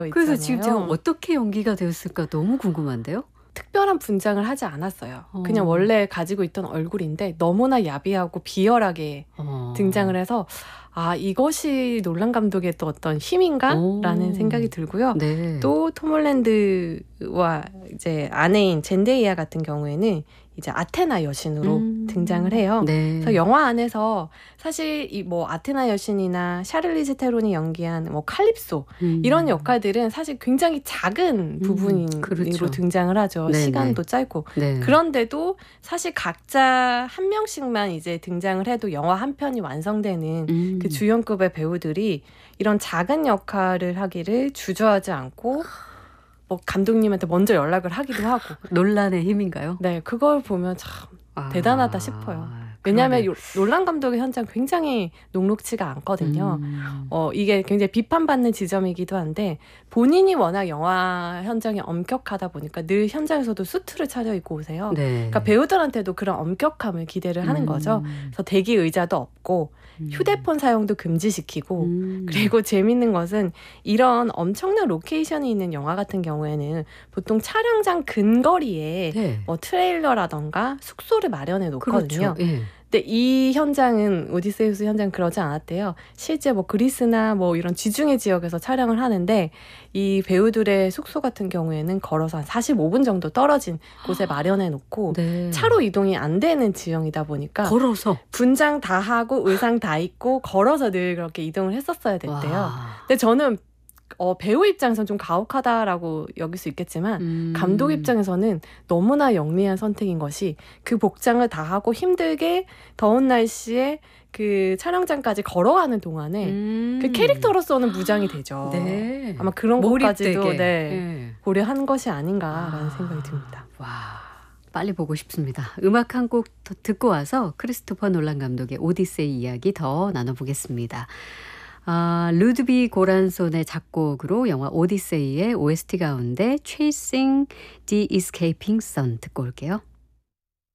그래서 지금 제가 있잖아요. 어떻게 연기가 되었을까 너무 궁금한데요. 특별한 분장을 하지 않았어요. 어. 그냥 원래 가지고 있던 얼굴인데 너무나 야비하고 비열하게 등장을 해서 아, 이것이 놀란 감독의 또 어떤 힘인가라는 생각이 들고요. 네. 또 톰 홀랜드와 이제 아내인 젠데이아 같은 경우에는 이제 아테나 여신으로 등장을 해요. 네. 그래서 영화 안에서 사실 이 뭐 아테나 여신이나 샤를리즈 테론이 연기한 뭐 칼립소 이런 역할들은 사실 굉장히 작은 부분으로 그렇죠. 등장을 하죠. 네네. 시간도 짧고. 네. 그런데도 사실 각자 한 명씩만 이제 등장을 해도 영화 한 편이 완성되는 그 주연급의 배우들이 이런 작은 역할을 하기를 주저하지 않고 뭐 감독님한테 먼저 연락을 하기도 하고. 논란의 힘인가요? 네, 그걸 보면 참 대단하다 싶어요. 왜냐하면 놀란 감독의 현장 굉장히 녹록지가 않거든요. 이게 굉장히 비판받는 지점이기도 한데 본인이 워낙 영화 현장이 엄격하다 보니까 늘 현장에서도 수트를 차려입고 오세요. 네. 그러니까 배우들한테도 그런 엄격함을 기대를 하는 거죠. 그래서 대기 의자도 없고 휴대폰 사용도 금지시키고 그리고 재밌는 것은 이런 엄청난 로케이션이 있는 영화 같은 경우에는 보통 촬영장 근거리에 네. 뭐 트레일러라던가 숙소를 마련해 놓거든요. 그렇죠. 예. 근데 이 현장은 오디세우스 현장 그러지 않았대요. 실제 뭐 그리스나 뭐 이런 지중해 지역에서 촬영을 하는데 이 배우들의 숙소 같은 경우에는 걸어서 한 45분 정도 떨어진 곳에 마련해 놓고 네. 차로 이동이 안 되는 지형이다 보니까 걸어서 분장 다 하고 의상 다 입고 걸어서 늘 그렇게 이동을 했었어야 됐대요. 와. 근데 저는 배우 입장에서는 좀 가혹하다라고 여길 수 있겠지만 감독 입장에서는 너무나 영리한 선택인 것이 그 복장을 다 하고 힘들게 더운 날씨에 그 촬영장까지 걸어가는 동안에 그 캐릭터로서는 무장이 되죠. 네. 아마 그런 것까지도 몰입되게. 네, 고려한 것이 아닌가라는 생각이 듭니다. 와, 빨리 보고 싶습니다. 음악 한 곡 듣고 와서 크리스토퍼 놀란 감독의 오디세이 이야기 더 나눠보겠습니다. 루드비 고란손의 작곡으로 영화 오디세이의 OST 가운데 Chasing the Escaping Sun 듣고 올게요.